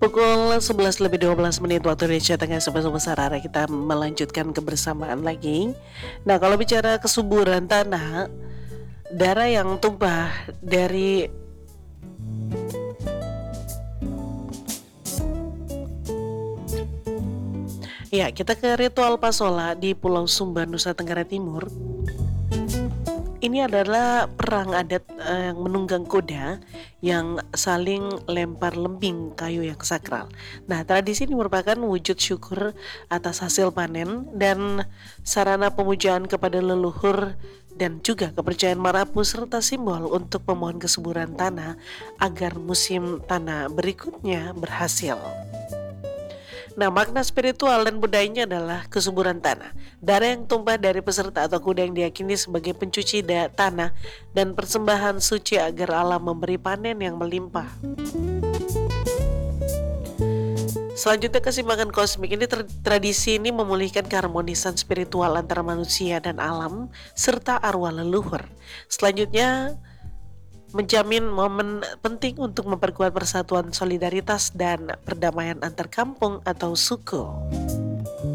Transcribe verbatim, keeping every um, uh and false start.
Pukul sebelas lebih dua belas menit waktu Indonesia Tengah. Sobat-sobat Sarara, kita melanjutkan kebersamaan lagi. Nah, kalau bicara kesuburan tanah, darah yang tumpah dari ya, kita ke ritual Pasola di Pulau Sumba, Nusa Tenggara Timur. Ini adalah perang adat eh, yang menunggang kuda yang saling lempar lembing kayu yang sakral. Nah, tradisi ini merupakan wujud syukur atas hasil panen dan sarana pemujaan kepada leluhur dan juga kepercayaan Marapu serta simbol untuk memohon kesuburan tanah agar musim tanah berikutnya berhasil. Nah, makna spiritual dan budayanya adalah kesuburan tanah. Darah yang tumpah dari peserta atau kuda yang diyakini sebagai pencuci da- tanah dan persembahan suci agar alam memberi panen yang melimpah. Selanjutnya, keseimbangan kosmik ini ter- tradisi ini memulihkan keharmonisan spiritual antara manusia dan alam serta arwah leluhur. Selanjutnya, menjamin momen penting untuk memperkuat persatuan, solidaritas dan perdamaian antar kampung atau suku.